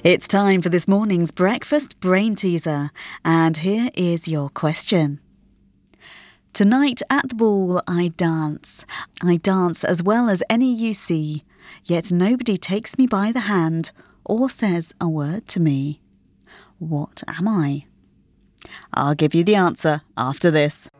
It's time for this morning's breakfast brain teaser, and here is your question. Tonight at the ball I dance. I dance as well as any you see, yet nobody takes me by the hand or says a word to me. What am I? I'll give you the answer after this.